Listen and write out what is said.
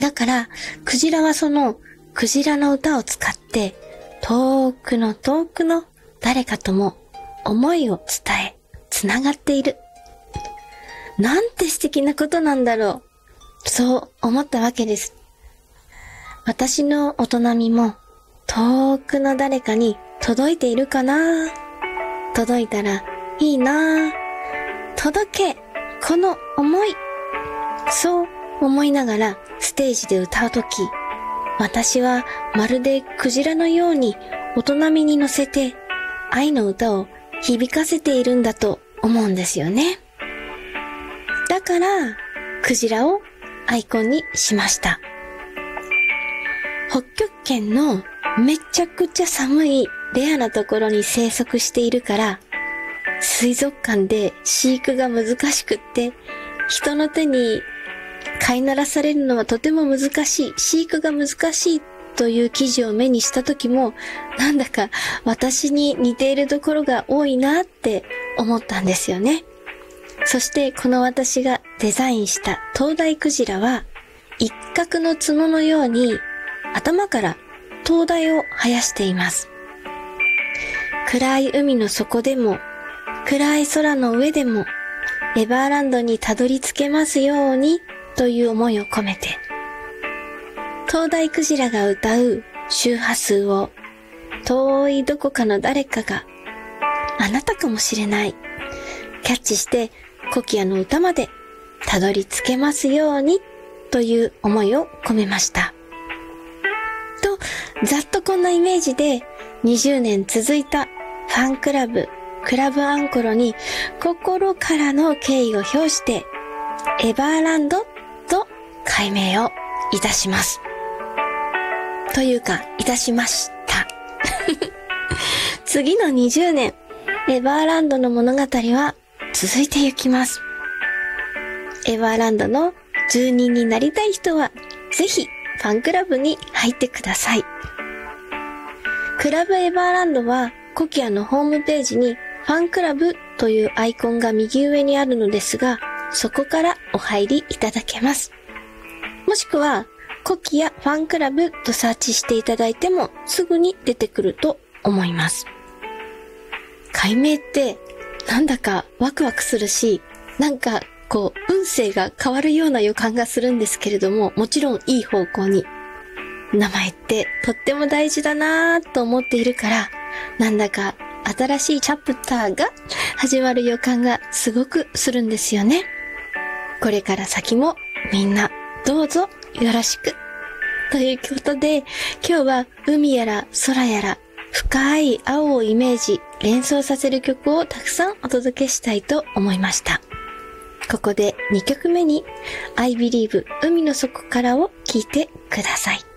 だから、クジラはそのクジラの歌を使って、遠くの遠くの誰かとも思いを伝え、つながっている。なんて素敵なことなんだろう。そう思ったわけです。私の大人みも遠くの誰かに届いているかな？届いたらいいな。届け、この思い。そう思いながらステージで歌うとき、私はまるでクジラのように大人みに乗せて愛の歌を響かせているんだと思うんですよね。だからクジラをアイコンにしました。北極圏のめちゃくちゃ寒いレアなところに生息しているから、水族館で飼育が難しくって、人の手に飼いならされるのはとても難しい、飼育が難しいという記事を目にした時も、なんだか私に似ているところが多いなって思ったんですよね。そしてこの私がデザインした灯台クジラは、一角の角のように頭から灯台を生やしています。暗い海の底でも、暗い空の上でも、エバーランドにたどり着けますようにという思いを込めて、灯台クジラが歌う周波数を遠いどこかの誰かが、あなたかもしれない、キャッチしてコキアの歌までたどり着けますようにという思いを込めました。と、ざっとこんなイメージで20年続いたファンクラブ、クラブアンコロに心からの敬意を表してエバーランドと改名をいたします。というか、いたしました。次の20年、エバーランドの物語は続いていきます。エバーランドの住人になりたい人は、ぜひファンクラブに入ってください。クラブエバーランドは、コキアのホームページにファンクラブというアイコンが右上にあるのですが、そこからお入りいただけます。もしくは、コキアファンクラブとサーチしていただいてもすぐに出てくると思います。改名ってなんだかワクワクするし、なんか運勢が変わるような予感がするんですけれども、もちろんいい方向に。名前ってとっても大事だなぁと思っているから、なんだか新しいチャプターが始まる予感がすごくするんですよね。これから先もみんなどうぞよろしく。ということで、今日は海やら空やら深い青をイメージ、連想させる曲をたくさんお届けしたいと思いました。ここで2曲目に I Believe 海の底からを聴いてください。